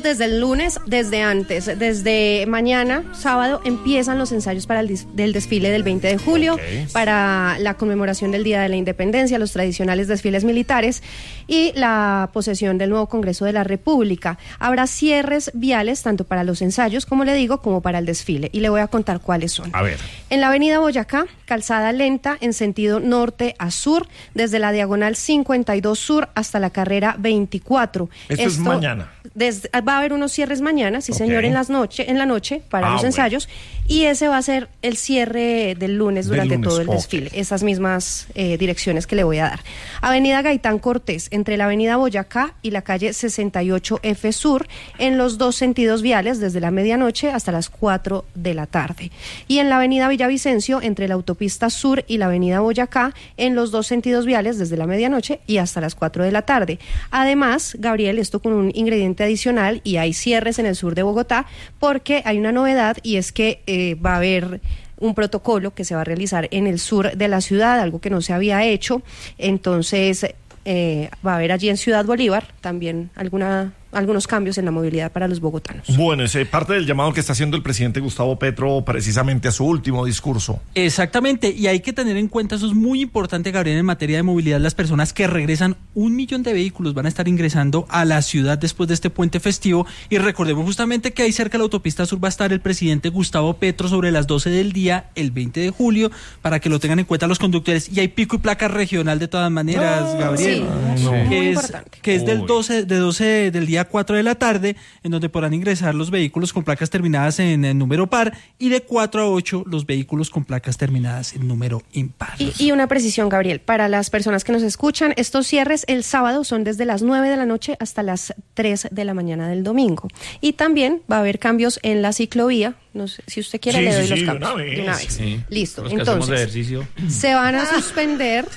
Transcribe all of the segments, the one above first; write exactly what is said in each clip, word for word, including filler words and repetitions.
desde el lunes, desde antes, desde mañana, sábado, empiezan los ensayos para el dis- del desfile del veinte de julio, okay. para la conmemoración del Día de la Independencia, los tradicionales desfiles militares y la posesión del nuevo Congreso de la República. Habrá cierres viales tanto para los ensayos, como le digo, como para el desfile, y le voy a contar cuáles son. A ver. En la avenida Boyacá, calzada lenta en sentido norte a sur, desde la diagonal cincuenta y dos sur hasta la carrera veinticuatro. Esto, Esto es mañana. Desde, va a haber unos cierres mañana, sí okay. señor, en las noche, en la noche para ah, los ensayos, bueno. y ese va a ser el cierre del lunes durante del lunes. todo el okay. desfile, esas mismas eh, direcciones que le voy a dar. Avenida Gaitán Cortés, entre la avenida Boyacá y la calle sesenta y ocho F Sur, en los dos sentidos viales, desde la medianoche hasta las cuatro de la tarde. Y en la avenida Villavicencio, entre la autopista Sur y la avenida Boyacá, en los dos sentidos viales, desde la medianoche y hasta las cuatro de la tarde. Además, Gabriel, esto con un ingrediente adicional, y hay cierres en el sur de Bogotá, porque hay una novedad, y es que eh, va a haber un protocolo que se va a realizar en el sur de la ciudad, algo que no se había hecho. Entonces eh, va a haber allí en Ciudad Bolívar también alguna algunos cambios en la movilidad para los bogotanos. Bueno, es parte del llamado que está haciendo el presidente Gustavo Petro precisamente a su último discurso. Exactamente, y hay que tener en cuenta, eso es muy importante, Gabriel, en materia de movilidad, las personas que regresan, un millón de vehículos van a estar ingresando a la ciudad después de este puente festivo, y recordemos justamente que ahí cerca de la autopista sur va a estar el presidente Gustavo Petro sobre las doce del día, el veinte de julio, para que lo tengan en cuenta los conductores, y hay pico y placa regional de todas maneras, ah, Gabriel, sí, no. que, muy es, importante. que es del doce, de doce del día cuatro de la tarde, en donde podrán ingresar los vehículos con placas terminadas en, en número par, y de cuatro a ocho los vehículos con placas terminadas en número impar. Y, y una precisión, Gabriel, para las personas que nos escuchan, estos cierres el sábado son desde las nueve de la noche hasta las tres de la mañana del domingo. Y también va a haber cambios en la ciclovía. No sé, si usted quiere, sí, le doy sí, los sí, cambios. de una vez. De una vez. Sí. Listo. Los que entonces, ejercicio. se van a suspender.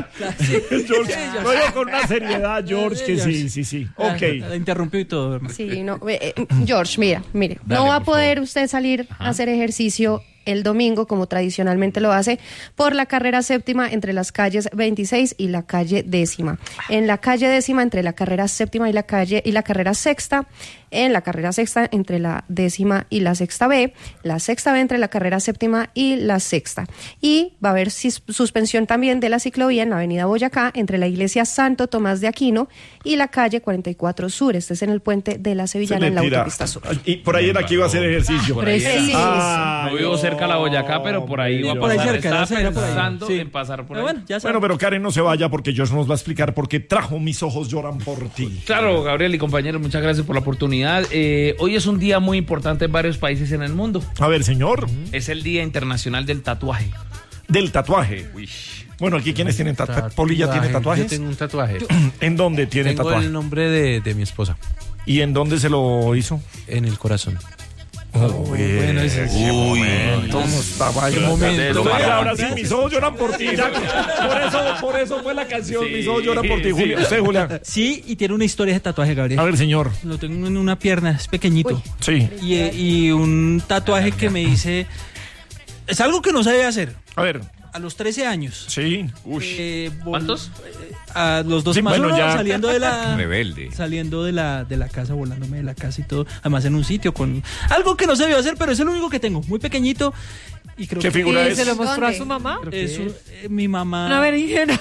George, no, yo con una seriedad, George, que sí, sí, sí. Ok. La, la interrumpió y todo, hermano. Sí, no, eh, George, mira, mire, Dale, no va a poder favor. usted salir Ajá. a hacer ejercicio el domingo, como tradicionalmente lo hace, por la carrera séptima entre las calles veintiséis y la calle décima. En la calle décima, entre la carrera séptima y la calle y la carrera sexta, en la carrera sexta entre la décima y la sexta B, la sexta B entre la carrera séptima y la sexta. Y va a haber sis- suspensión también de la ciclovía en la avenida Boyacá, entre la iglesia Santo Tomás de Aquino y la calle cuarenta y cuatro Sur. Este es en el puente de la Sevillana, en la autopista Sur. Y por ahí era que iba a hacer ejercicio. Por ahí era. Preciso. Ah, No vivo cerca de la Boyacá, pero por ahí iba a por ahí pasar. cerca, Estaba la cera por ahí. pensando Sí. en pasar por Pero ahí. bueno, ya saben. Bueno, pero Karen, no se vaya porque George nos va a explicar por qué trajo Mis ojos lloran por ti. Claro, Gabriel y compañeros, muchas gracias por la oportunidad. Eh, hoy es un día muy importante en varios países en el mundo. A ver, señor, Es el Día Internacional del Tatuaje. del tatuaje. Uy. Bueno, aquí quienes tienen tatuajes. ¿Polilla tiene Yo tatuajes? tengo un tatuaje. ¿En dónde tiene Tengo tatuaje? el nombre de, de mi esposa ¿Y en dónde se lo hizo? en el corazón. Oh, bueno, ese qué Uy, momento. ¿Cómo estaba ahí? momento. Oiga, ahora sí, mis ojos lloran por ti. Ya, Por eso, por eso fue la canción. Sí, Mis ojos lloran por ti, sí. Julia. Usted, Julia. Sí, y tiene una historia de tatuaje, Gabriel. A ver, señor. Lo tengo en una pierna, es pequeñito. Uy. Sí. Y, eh, y un tatuaje que me hice. Es algo que no se debe hacer. A ver. A los trece años. Sí. Eh, vol- ¿Cuántos? eh, A los dos Sí, más bueno, uno, ya. saliendo de la Rebelde. saliendo de la de la casa, volándome de la casa y todo, además en un sitio con algo que no se debió hacer, pero es el único que tengo, muy pequeñito, y creo ¿Qué que figura ¿Y es? se lo mostró a ¿Dónde? su mamá? es un- eh, mi mamá. Una berenjena.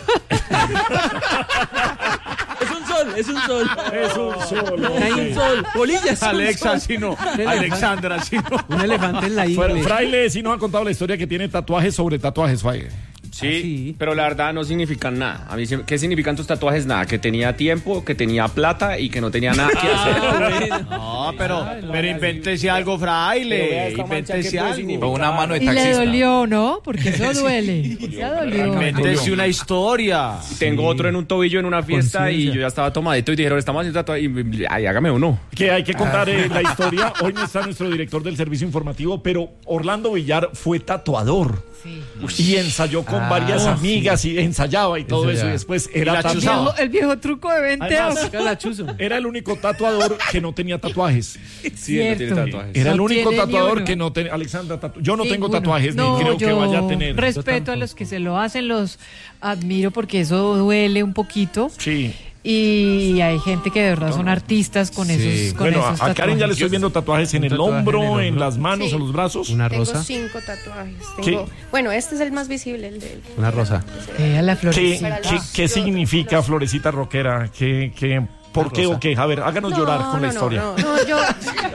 Es un sol, es un sol. Es un solo. Hay un sol. Bolillas. es un Alexa, sol. si no. elefante. Alexandra, si no. Un elefante en la Fra- ingle. Fraile sí nos ha contado la historia que tiene tatuajes sobre tatuajes, Fraile. Sí, Ah, sí. pero la verdad no significan nada. A mí, sí- ¿qué significan tus tatuajes? Nada, que tenía tiempo, que tenía plata y que no tenía nada que hacer. No, pero, pero invéntese algo, Pero vea fraile. esta mancha, Invéntese ¿qué puede algo. significar? Con una mano de Y le taxista. dolió, ¿no? Porque eso duele. Ya dolió. Invéntese una historia. Tengo otro en un tobillo en una fiesta y Conciencia. yo ya estaba tomadito y dijeron, estamos haciendo tatuajes y ay, hágame uno. Que hay que contar eh, la historia. Hoy no está nuestro director del servicio informativo, pero Orlando Villar fue tatuador. Y ensayó con Ah, varias sí. amigas y ensayaba y todo Eso eso. ya. Y después Y era la El tatuado. viejo, el viejo truco de venteo. Además, era el único tatuador que no tenía tatuajes. Sí, él no tiene Cierto. tatuajes. Era el No único tiene ni tatuador uno. que no tenía. Alexandra, tatu- yo no tengo Ninguno. tatuajes, No, ni creo que yo vaya a tener. Respeto a los que se lo hacen, los admiro porque eso duele un poquito. Sí. Y hay gente que de verdad son artistas con Sí. esos con Bueno, esos a, a Karen ya le tatuajes. estoy viendo tatuajes en Un el tatuaje hombro, en el en hombro. las manos, Sí. en los brazos. Una Tengo rosa. cinco tatuajes. Tengo, bueno, este es el más visible, el de él. Una rosa. Eh, a la ¿Qué, florecita. qué, qué significa Florecita Rockera? ¿Qué, qué, ¿Por qué o qué? A ver, háganos llorar con la no, historia. No, no, yo,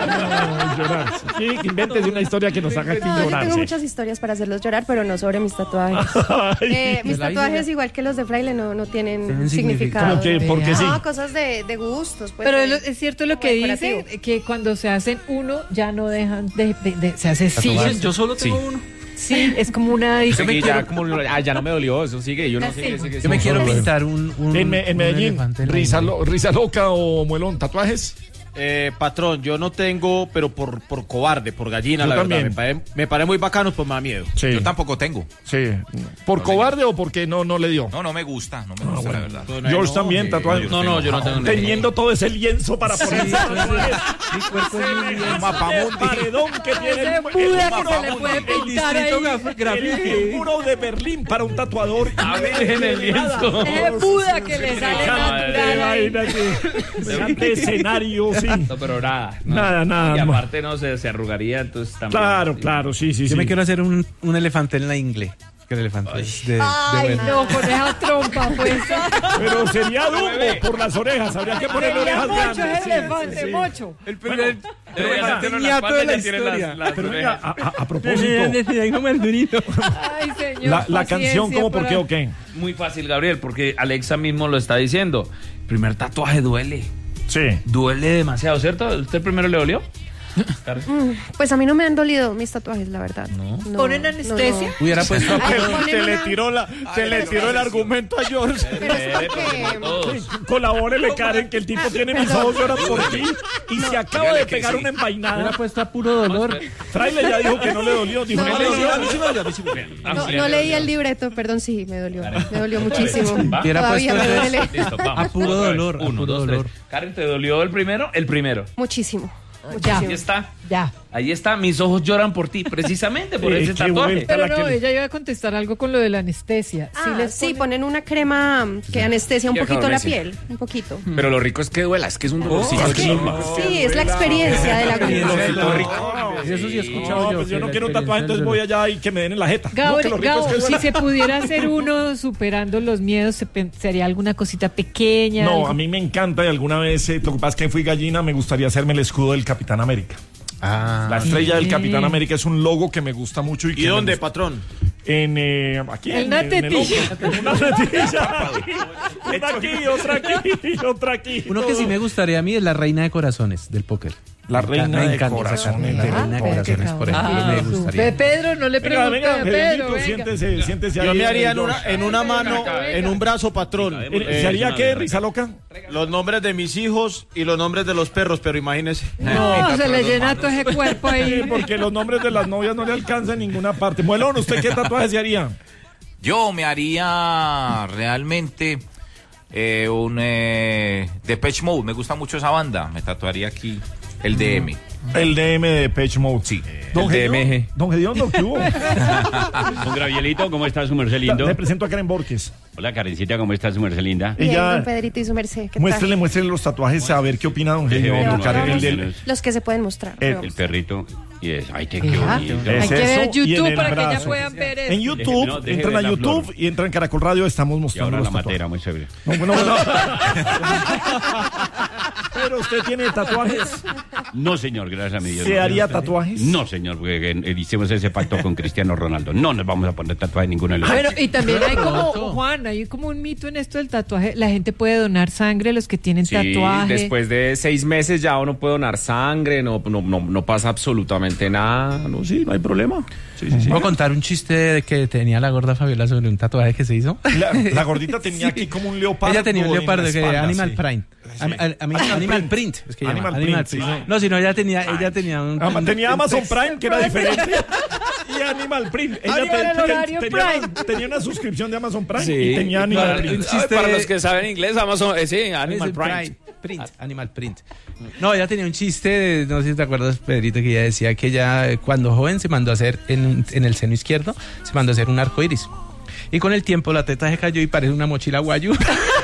No, llorar. Sí, que inventes una historia que nos haga aquí no, yo llorar. tengo sí. muchas historias para hacerlos llorar, pero no sobre mis tatuajes. Ay, Eh, mis la tatuajes, hice. igual que los de Fraile, no, no tienen, Tienen significado. ¿Cómo que? ¿Por qué sí? No, cosas de, de gustos. Pues, Pero de- es, lo- es cierto lo como que decorativo. dice, que cuando se hacen uno ya no dejan de, de- de- se hace sí. Sí, yo solo tengo Sí. uno. Sí, es como una Yo adicción. ya, como, ah, ya no me dolió, eso sigue, yo no sé qué sigue. Yo me quiero pintar un, un En, Me- en un Medellín, elefante en la risa, ingle. lo- risa loca o muelón, tatuajes. Eh, patrón, yo no tengo, pero por, por cobarde, por gallina, Yo la también. verdad. Me parece, me parece muy bacano, pues me da miedo. Sí. Yo tampoco tengo. Sí. ¿Por cobarde o porque no, no le dio? No, no me gusta, no me Ah, gusta, bueno. la verdad. Pues no, George no, también, eh, tatuajes. No, no, yo no tengo Teniendo todo ese lienzo para poner Mi cuerpo es muy bien. el paredón que tiene Ese el, Buda el que muro, se le puede el pintar distrito ahí. graf- gráfico, el muro de Berlín para un tatuador. A ver, en el lienzo. Ese Buda que le sale natural ahí. Imagínate, semejante escenario, sí. No, pero nada. no. Nada, nada, Y no. aparte no se, se arrugaría, entonces también. Claro, claro, sí, sí, Yo sí. me quiero hacer un, un elefante en la ingle. Que el elefante es de, de Ay, verdad. no, con esa trompa, pues. Pero sería Dumbo por las orejas, habría que ponerle Sería orejas mocho, grandes. es sí, el elefante, sí, sí. mocho. El Bueno, primer Pero ya se tienen niñato las patas, de la ya tienen historia. las- las Pero venga, orejas. a, a- a propósito, como el durito. Ay, señor. la, la canción, paciencia ¿cómo, por para- qué o qué? Muy fácil, Gabriel, porque Alexa mismo lo está diciendo. El primer tatuaje duele. Sí. Duele demasiado, ¿cierto? ¿Usted primero le dolió? Pues a mí no me han dolido mis tatuajes, la verdad. No. ¿Ponen no, anestesia? no. Hubiera puesto a Ay, prueba. ponen Se le una- tiró, la, se le tiró el argumento a George. Pero es porque... Todos. Colabórele, Karen, que el tipo tiene mis ojos lloran por ti y se acaba de pegar una envainada. Hubiera puesto a puro dolor. Fraile ya dijo que no le dolió. Dijo, No, no, le no, dolió. no. A mí sí me dolió, a mí sí me dolió. Ah, No, sí, no le leí dolió. el libreto, perdón, sí, me dolió. Me dolió muchísimo. ¿Va? Hubiera Todavía puesto me eso. duele. Listo, vamos. A puro Otra vez. dolor, a Uno, puro dos, dolor. tres. Karen, ¿te dolió el primero? El primero. Muchísimo. Ya, Ahí está. ya. Ahí está. Mis ojos lloran por ti, precisamente por Eh, ese qué tatuaje. vuelta. Pero la no, que- ella iba a contestar algo con lo de la anestesia. Ah, ¿Sí les sí, ponen? ponen una crema que anestesia un Y poquito la adormece. piel, un poquito. Pero lo rico es que duela, es que es un dolorcito. Es que- sí, es la experiencia de la Eso sí he escuchado No, yo. pues yo que no la quiero experiencia tatuaje, entonces del voy dolor. allá y que me den en la jeta. Gabo, No, que lo rico Gabo, es que si duela. se pudiera hacer uno superando los miedos, se pen- ¿sería alguna cosita pequeña? No, algo? a mí me encanta y alguna vez, eh, lo que pasa es que fui gallina, me gustaría hacerme el escudo del Capitán América. Ah, La estrella del Sí. Capitán América es un logo que me gusta mucho. ¿Y, que ¿Y me dónde, gusta. patrón? En, eh, aquí. En en, una en el tetilla. hombro. Una tetilla. Una aquí, otra aquí, otra aquí. Uno que sí me gustaría a mí es la reina de corazones del póker. La Me reina encanta- me de encanta esa corazones carne, del La reina de póker. corazones, por ejemplo, Ah, me Pe- gustaría. Pedro, no le Venga, pregunte venga, a Pedro, Pedrito, venga. siéntese, siéntese ahí. Yo me haría en eh, una, en una mano, en un brazo, patrón. Eh, eh, ¿Se haría qué, risa loca? los nombres de mis hijos y los nombres de los perros, pero imagínese. No, se le llena todo ese cuerpo Sí, ahí. porque los nombres de las novias no le alcanzan en ninguna parte. Muelón, ¿usted qué tatuaje se haría? Yo me haría realmente eh, un eh, Depeche Mode. Me gusta mucho esa banda. Me tatuaría aquí el D M. El D M de Pitch Mode. Sí. Don El D M G. Gediondo, Don Gediondo, ¿qué hubo? Don Gravielito, ¿cómo está su merced lindo? Le presento a Karen Borges. Hola, Karencita, ¿cómo está su merced linda? Bien, Ella- don Pedrito y su merced. ¿qué Muéstrele, tal? muéstrele los tatuajes a ver qué opina Don Déjeme Gediondo. ver Karen, uno, el del- vamos. Los que se pueden mostrar. El- vamos. El perrito. Y es, ay, qué, Ajá. qué bonito. Es Hay que ver eso, y en YouTube el para que ya brazo. puedan ver eso. En YouTube, no, deje entran a ver la YouTube flor. y entran en Caracol Radio, estamos Y mostrando ahora los la matera, tatuajes. muy chévere. No, bueno, bueno. Pero usted tiene tatuajes. No, señor, gracias a mi Dios. ¿Se no. haría tatuajes? No, señor, porque eh, hicimos ese pacto con Cristiano Ronaldo. No nos vamos a poner tatuaje ninguno de los Bueno, y también hay como, Pronto. Juan, hay como un mito en esto del tatuaje. La gente puede donar sangre, los que tienen Sí, tatuaje. después de seis meses ya uno puede donar sangre, no, no, no, no pasa absolutamente nada. No, sí, no hay problema. Sí, sí, sí. ¿Puedo contar un chiste de que tenía la gorda Fabiola sobre un tatuaje que se hizo? La, la gordita tenía aquí como un leopardo. Ella tenía un en la leopardo que espalda, Animal sí. Print. Am- al- am- Animal Print. Es que llama, Animal Animal Print, Print. sí. No, sino ella tenía, ella tenía un. Ah, un- tenía un Amazon texto. Prime, que era diferente. Y Animal Print. Ella Animal te- te- horario tenía, Prime. tenía una suscripción de Amazon Prime Sí. y tenía Animal Claro, Print. un chiste- Para los que saben inglés, Amazon, eh, sí, Es Animal el Prime. Print, Animal Print. No, ella tenía un chiste, de- no sé si te acuerdas, Pedrito, que ella decía que ella eh, cuando joven se mandó a hacer en, un- en el seno izquierdo, se mandó a hacer un arco iris. Y con el tiempo la teta se cayó y parece una mochila guayu.